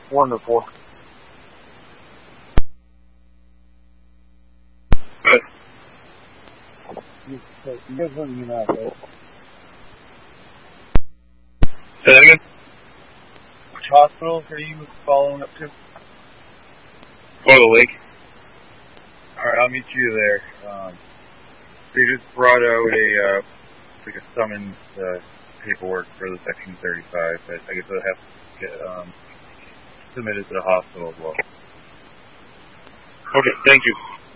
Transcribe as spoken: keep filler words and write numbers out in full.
Wonderful. Good. You, you guys wouldn't mean that, right? Say that again? Which hospital are you following up to? Go to the lake. Alright, I'll meet you there. Um, they just brought out a, uh, like a summons, uh, paperwork for the Section thirty-five. But I guess I'll have to get, um, submitted to the hospital as well. Okay, thank you.